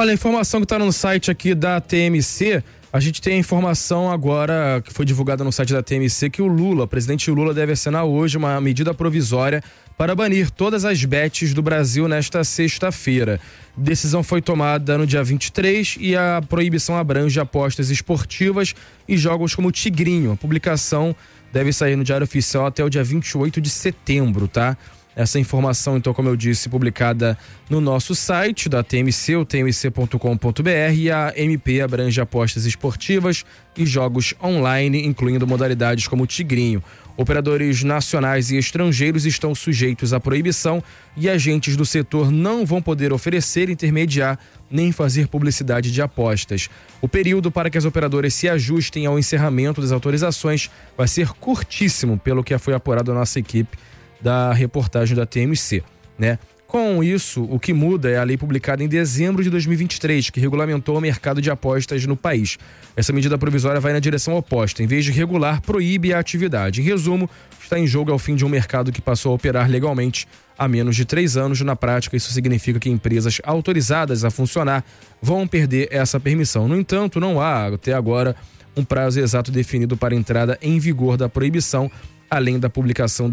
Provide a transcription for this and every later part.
Olha, a informação que está no site aqui da TMC, a gente tem a informação agora que foi divulgada no site da TMC que o presidente Lula deve assinar hoje uma medida provisória para banir todas as bets do Brasil nesta sexta-feira. Decisão foi tomada no dia 23 e a proibição abrange apostas esportivas e jogos como Tigrinho. A publicação deve sair no Diário Oficial até o dia 28 de setembro, tá? Essa informação, então, como eu disse, publicada no nosso site da TMC, o tmc.com.br, e a MP abrange apostas esportivas e jogos online, incluindo modalidades como Tigrinho. Operadores nacionais e estrangeiros estão sujeitos à proibição e agentes do setor não vão poder oferecer, intermediar nem fazer publicidade de apostas. O período para que as operadoras se ajustem ao encerramento das autorizações vai ser curtíssimo, pelo que foi apurado a nossa equipe da reportagem da TMC, né? Com isso, o que muda é a lei publicada em dezembro de 2023, que regulamentou o mercado de apostas no país. Essa medida provisória vai na direção oposta. Em vez de regular, proíbe a atividade. Em resumo, está em jogo ao fim de um mercado que passou a operar legalmente há menos de 3 anos. Na prática, isso significa que empresas autorizadas a funcionar vão perder essa permissão. No entanto, não há, até agora, um prazo exato definido para a entrada em vigor da proibição, além da publicação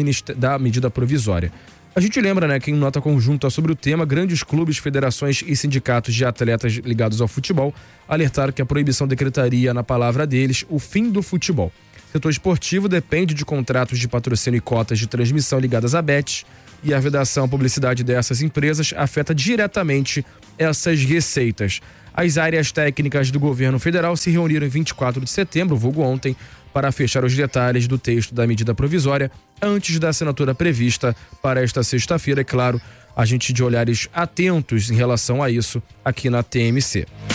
da medida provisória. A gente lembra, né, que em nota conjunta sobre o tema, grandes clubes, federações e sindicatos de atletas ligados ao futebol alertaram que a proibição decretaria, na palavra deles, o fim do futebol. O setor esportivo depende de contratos de patrocínio e cotas de transmissão ligadas a bets, e a vedação à publicidade dessas empresas afeta diretamente essas receitas. As áreas técnicas do governo federal se reuniram em 24 de setembro, vulgo ontem, para fechar os detalhes do texto da medida provisória antes da assinatura prevista para esta sexta-feira. É claro, a gente de olhares atentos em relação a isso aqui na TMC.